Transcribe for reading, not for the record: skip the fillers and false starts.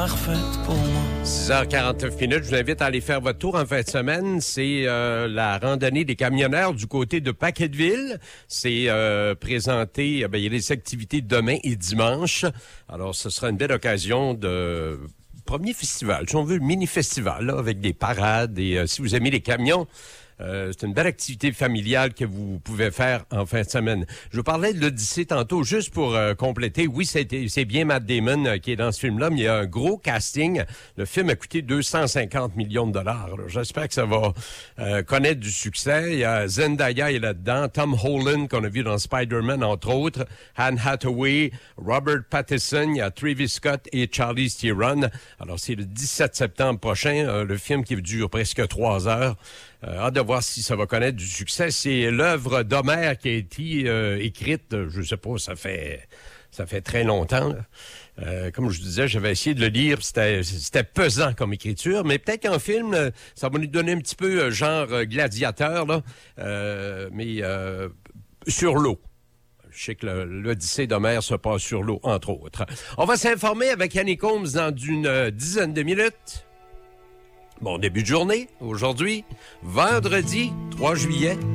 parfaite pour moi. 6h49 minutes, je vous invite à aller faire votre tour en fin de semaine. C'est la randonnée des camionneurs du côté de Paquetteville. C'est présenté, il y a des activités demain et dimanche. Alors, ce sera une belle occasion de premier festival, si on veut, mini-festival, là, avec des parades. Et si vous aimez les camions, c'est une belle activité familiale que vous pouvez faire en fin de semaine. Je vous parlais de l'Odyssée tantôt, juste pour compléter. Oui, c'est bien Matt Damon qui est dans ce film-là, mais il y a un gros casting. Le film a coûté 250 millions de dollars. J'espère que ça va connaître du succès. Il y a Zendaya est là-dedans, Tom Holland qu'on a vu dans Spider-Man, entre autres, Anne Hathaway, Robert Pattinson, il y a Travis Scott et Charlize Theron. Alors, c'est le 17 septembre prochain, le film qui dure presque 3 heures. Hâte de voir si ça va connaître du succès. C'est l'œuvre d'Homère qui a été écrite, je sais pas, ça fait très longtemps. Comme je vous disais, j'avais essayé de le lire, c'était pesant comme écriture, mais peut-être qu'en film, ça va nous donner un petit peu genre gladiateur, là, mais sur l'eau. Je sais que l'Odyssée d'Homère se passe sur l'eau, entre autres. On va s'informer avec Annie Combs dans une dizaine de minutes. Bon début de journée, aujourd'hui, vendredi 3 juillet.